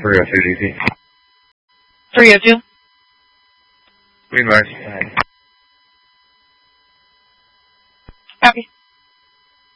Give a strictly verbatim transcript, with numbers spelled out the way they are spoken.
three oh two D C. three oh two? Green light.